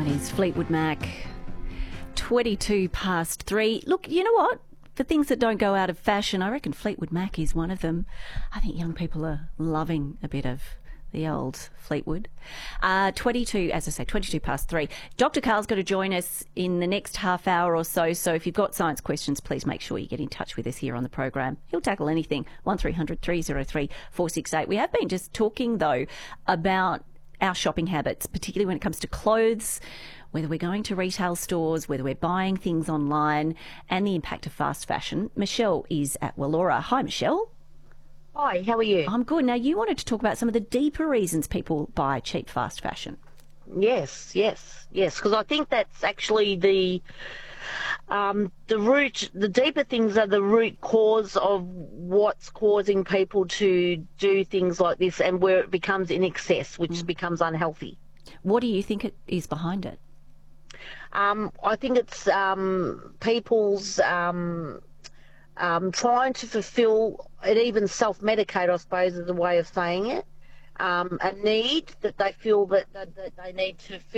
is Fleetwood Mac, 22 past 3. Look, you know what? For things that don't go out of fashion, I reckon Fleetwood Mac is one of them. I think young people are loving a bit of the old Fleetwood. 22 past 3. Dr. Karl's going to join us in the next half hour or so. So if you've got science questions, please make sure you get in touch with us here on the program. He'll tackle anything. 1300 303 468. We have been just talking, though, about our shopping habits, particularly when it comes to clothes, whether we're going to retail stores, whether we're buying things online, and the impact of fast fashion. Michelle is at Wallora. Hi, Michelle. Hi, how are you? I'm good. Now, you wanted to talk about some of the deeper reasons people buy cheap fast fashion. Yes, because I think that's actually the deeper things are the root cause of what's causing people to do things like this, and where it becomes in excess, which becomes unhealthy. What do you think it is behind it? I think it's people's trying to fulfill, and even self-medicate, I suppose is a way of saying it, a need that they feel that they need to